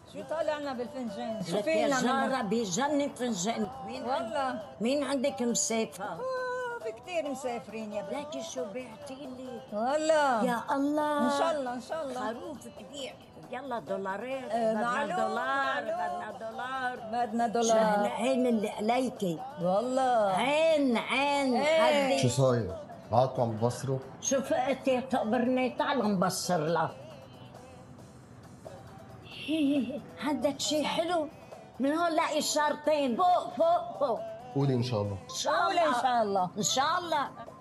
شو طالع لنا بالفنجان؟ شو لك في يا لنا جارة منه؟ بيجنن فنجان. والله مين عندك مسافة؟ في كثير مسافرين يا بنت. لكن شو بعتي لي؟ والله يا الله. ان شاء الله ان شاء الله. خروف كبير. يلا دولارات. معلوم بدنا دولار. بدنا شهل دولار. عين اللي عليكي. والله عين ايه. شو حدي. صاير؟ بعدكم عم تبصروا؟ شو فقتي تقبرني؟ تعال نبصر لها. عندك شي حلو؟ من هون لاقي إشارتين فوق فوق فوق. قولي ان شاء الله. إن شاء قولي الله ان شاء الله. إن شاء الله.